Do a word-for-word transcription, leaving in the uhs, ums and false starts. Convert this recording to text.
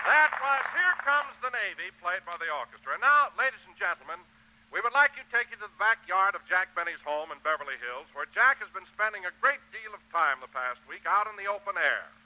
That was Here Comes the Navy, played by the orchestra. And now, ladies and gentlemen, we would like to take you to the backyard of Jack Benny's home in Beverly Hills, where Jack has been spending a great deal of time the past week out in the open air.